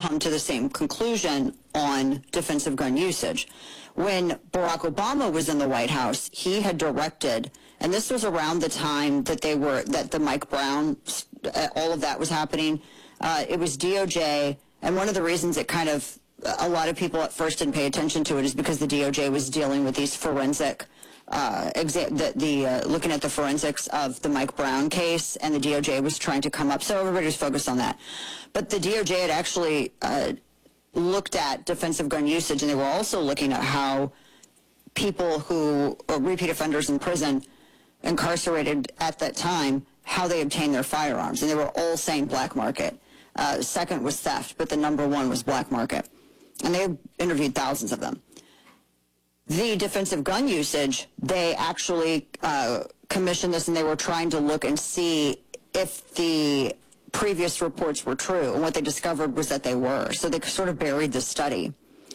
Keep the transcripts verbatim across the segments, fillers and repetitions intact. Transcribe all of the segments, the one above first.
come to the same conclusion on defensive gun usage. When Barack Obama was in the White House, he had directed, and this was around the time that they were, that the Mike Brown, uh, all of that was happening. Uh, it was D O J, and one of the reasons it kind of, a lot of people at first didn't pay attention to it is because the D O J was dealing with these forensic, uh, exa- the, the uh, looking at the forensics of the Mike Brown case, and the D O J was trying to come up, so everybody was focused on that. But the D O J had actually uh, looked at defensive gun usage, and they were also looking at how people who are repeat offenders in prison, incarcerated at that time, how they obtained their firearms, and they were all saying black market. Uh, second was theft, but the number one was black market. And they interviewed thousands of them. The defensive gun usage, they actually uh, commissioned this, and they were trying to look and see if the previous reports were true, and what they discovered was that they were. So they sort of buried the study.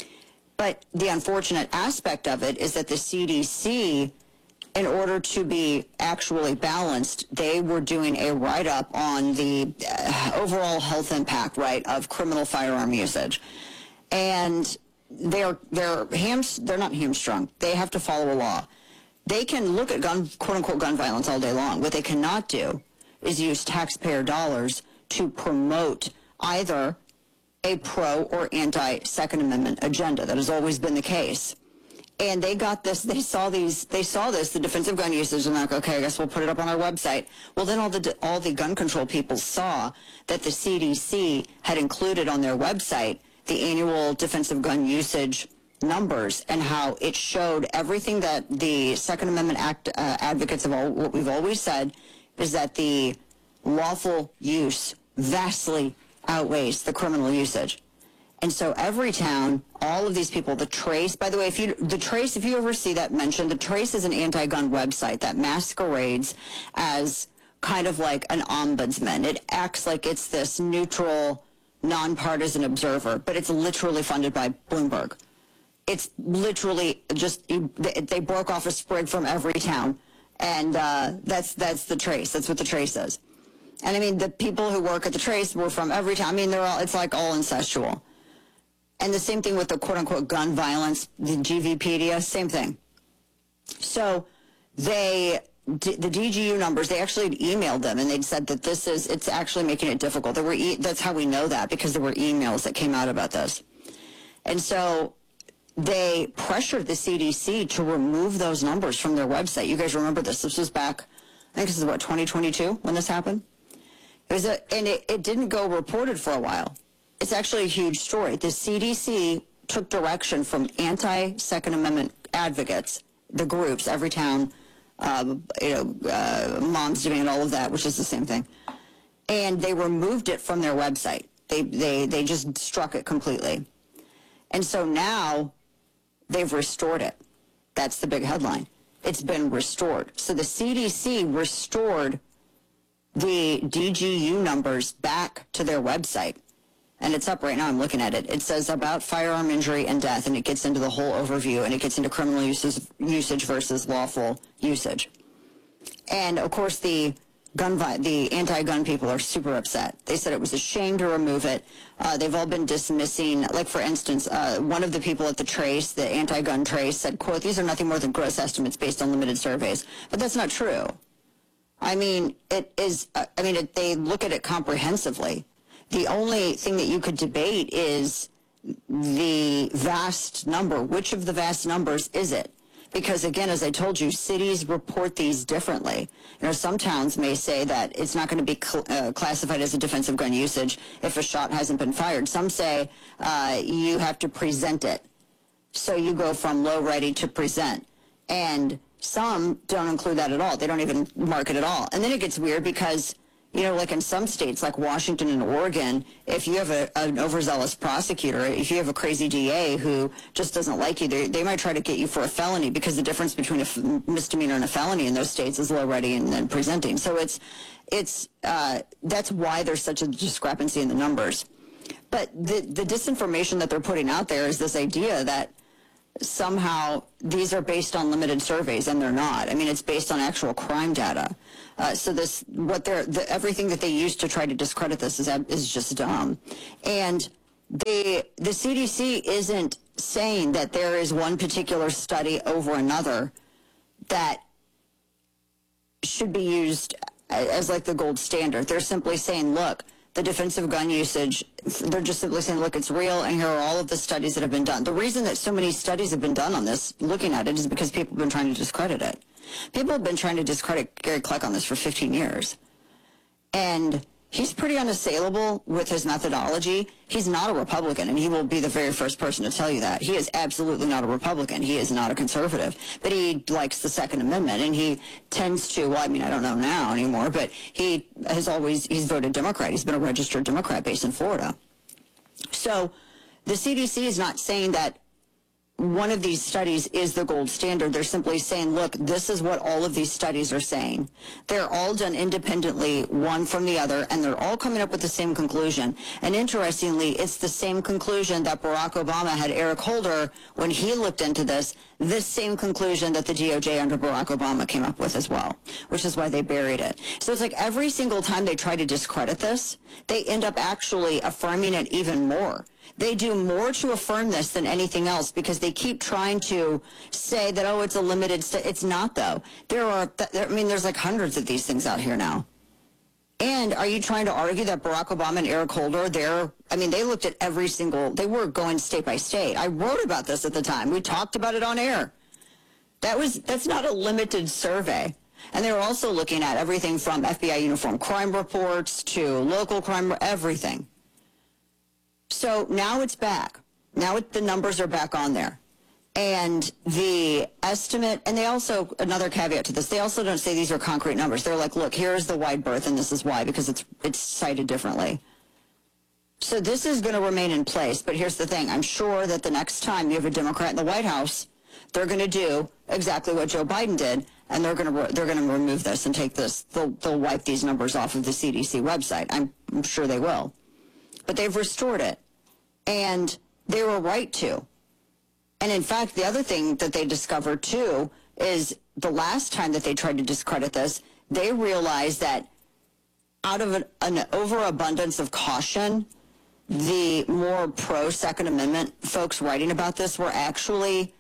But the unfortunate aspect of it is that the C D C, in order to be actually balanced, they were doing a write-up on the uh, overall health impact, right, of criminal firearm usage. And they're, they're, hams, they're not hamstrung. They have to follow a law. They can look at gun, quote-unquote, gun violence all day long. What they cannot do is use taxpayer dollars to promote either a pro or anti-Second Amendment agenda. That has always been the case. And they got this, they saw these, they saw this, the defensive gun usage, and they're like, okay, I guess we'll put it up on our website. Well, then all the, all the gun control people saw that the C D C had included on their website the annual defensive gun usage numbers, and how it showed everything that the Second Amendment Act uh, advocates of all, what we've always said is that the lawful use vastly outweighs the criminal usage. And so every town, all of these people, the Trace, by the way, if you, the Trace, if you ever see that mentioned, the Trace is an anti-gun website that masquerades as kind of like an ombudsman. It acts like it's this neutral, nonpartisan observer, but it's literally funded by Bloomberg. It's literally just, they broke off a sprig from every town. And uh, that's, that's the Trace. That's what the Trace is. And I mean, the people who work at the Trace were from every town. I mean, they're all, it's like all incestual. And the same thing with the quote-unquote gun violence, the GVpedia, same thing. So they, the D G U numbers, they actually emailed them, and they'd said that this is, it's actually making it difficult. There were e that's how we know that, because there were emails that came out about this. And so they pressured the C D C to remove those numbers from their website. You guys remember this. This was back, I think this is what, twenty twenty-two when this happened? It was a, and it, it didn't go reported for a while. It's actually a huge story. The C D C took direction from anti-Second Amendment advocates, the groups, every town, uh, you know, uh, Moms Demand, all of that, which is the same thing. And they removed it from their website. They, they, they just struck it completely. And so now they've restored it. That's the big headline. It's been restored. So the C D C restored the D G U numbers back to their website. And it's up right now, I'm looking at it. It says about firearm injury and death, and it gets into the whole overview, and it gets into criminal uses, usage versus lawful usage. And of course, the gun, the anti-gun people are super upset. They said it was a shame to remove it. Uh, they've all been dismissing, like for instance, uh, one of the people at the Trace, the anti-gun Trace, said, quote, "These are nothing more than gross estimates based on limited surveys." But that's not true. I mean, it is, uh, I mean, it, they look at it comprehensively. The only thing that you could debate is the vast number. Which of the vast numbers is it? Because again, as I told you, cities report these differently. You know, some towns may say that it's not going to be cl uh, classified as a defensive gun usage if a shot hasn't been fired. Some say uh, you have to present it. So you go from low ready to present. And some don't include that at all. They don't even mark it at all. And then it gets weird because, you know, like in some states like Washington and Oregon, if you have a, an overzealous prosecutor, if you have a crazy D A who just doesn't like you, they, they might try to get you for a felony, because the difference between a f misdemeanor and a felony in those states is low ready and, and presenting. So it's, it's, uh, that's why there's such a discrepancy in the numbers. But the, the disinformation that they're putting out there is this idea that somehow these are based on limited surveys, and they're not. I mean, it's based on actual crime data. Uh, so this, what they're, the, everything that they use to try to discredit this is is just dumb. And the the C D C isn't saying that there is one particular study over another that should be used as like the gold standard. They're simply saying, look, the defensive gun usage, they're just simply saying, look, it's real, and here are all of the studies that have been done. The reason that so many studies have been done on this, looking at it, is because people have been trying to discredit it. People have been trying to discredit Gary Kleck on this for fifteen years. And he's pretty unassailable with his methodology. He's not a Republican, and he will be the very first person to tell you that. He is absolutely not a Republican. He is not a conservative. But he likes the Second Amendment, and he tends to, well, I mean, I don't know now anymore, but he has always, he's voted Democrat. He's been a registered Democrat based in Florida. So the C D C is not saying that one of these studies is the gold standard. They're simply saying, look, this is what all of these studies are saying. They're all done independently, one from the other, and they're all coming up with the same conclusion. And interestingly, it's the same conclusion that Barack Obama had Eric Holder when he looked into this, this same conclusion that the D O J under Barack Obama came up with as well, which is why they buried it. So it's like every single time they try to discredit this, they end up actually affirming it even more. They do more to affirm this than anything else because they keep trying to say that, oh, it's a limited st-. It's not, though. There are, th- I mean, there's like hundreds of these things out here now. And are you trying to argue that Barack Obama and Eric Holder, they're, I mean, they looked at every single, they were going state by state. I wrote about this at the time. We talked about it on air. That was, that's not a limited survey. And they were also looking at everything from F B I uniform crime reports to local crime, everything. So now it's back. Now it, the numbers are back on there. And the estimate, and they also, another caveat to this, they also don't say these are concrete numbers. They're like, look, here's the wide berth, and this is why, because it's it's cited differently. So this is going to remain in place, but here's the thing. I'm sure that the next time you have a Democrat in the White House, they're going to do exactly what Joe Biden did, and they're going to re- they're going to remove this and take this. They'll, they'll wipe these numbers off of the C D C website. I'm, I'm sure they will. But they've restored it. And they were right to. And in fact, the other thing that they discovered too is the last time that they tried to discredit this, they realized that out of an, an overabundance of caution, the more pro-Second Amendment folks writing about this were actually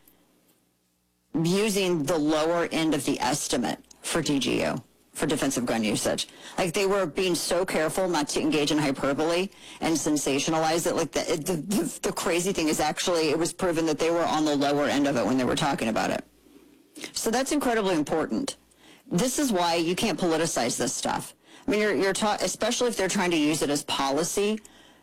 using the lower end of the estimate for D G U, for defensive gun usage. Like, they were being so careful not to engage in hyperbole and sensationalize it. Like, the, the, the, the crazy thing is actually it was proven that they were on the lower end of it when they were talking about it. So that's incredibly important. This is why you can't politicize this stuff. I mean, you're, you're ta- especially if they're trying to use it as policy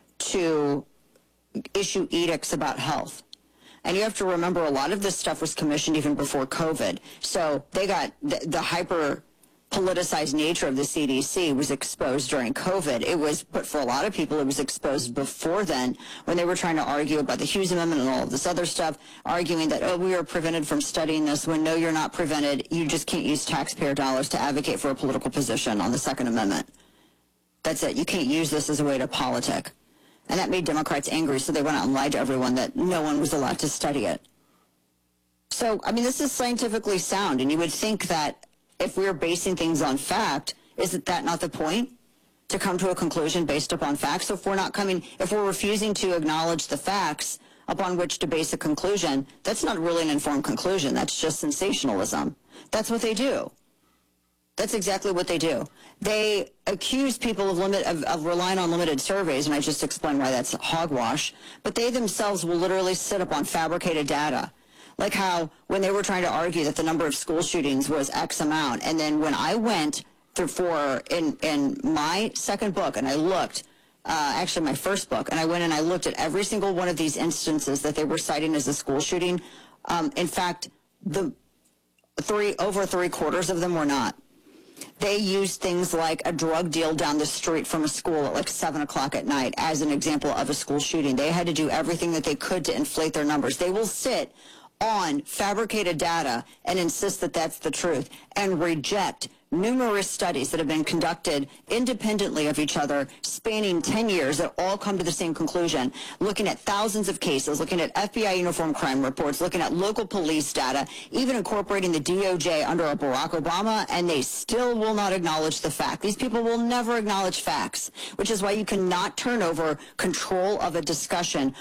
to issue edicts about health. And you have to remember, a lot of this stuff was commissioned even before COVID. So they got the, the hyper politicized nature of the C D C was exposed during COVID. It was, but for a lot of people, it was exposed before then when they were trying to argue about the Hughes Amendment and all of this other stuff, arguing that, oh, we are prevented from studying this, when no, you're not prevented. You just can't use taxpayer dollars to advocate for a political position on the Second Amendment. That's it. You can't use this as a way to politic. And that made Democrats angry, so they went out and lied to everyone that no one was allowed to study it. So, I mean, this is scientifically sound, and you would think that if we're basing things on fact, isn't that not the point? To come to a conclusion based upon facts? So if we're not coming, if we're refusing to acknowledge the facts upon which to base a conclusion, that's not really an informed conclusion. That's just sensationalism. That's what they do. That's exactly what they do. They accuse people of, limit, of, of relying on limited surveys, and I just explained why that's hogwash, but they themselves will literally sit up on fabricated data. Like how when they were trying to argue that the number of school shootings was X amount, and then when I went through for, in, in my second book, and I looked, uh, actually my first book, and I went and I looked at every single one of these instances that they were citing as a school shooting. Um, in fact, the three, over three quarters of them were not. They used things like a drug deal down the street from a school at like seven o'clock at night as an example of a school shooting. They had to do everything that they could to inflate their numbers. They will sit on fabricated data and insist that that's the truth and reject numerous studies that have been conducted independently of each other, spanning ten years, that all come to the same conclusion, looking at thousands of cases, looking at F B I uniform crime reports, looking at local police data, even incorporating the D O J under a Barack Obama, and they still will not acknowledge the fact. These people will never acknowledge facts, which is why you cannot turn over control of a discussion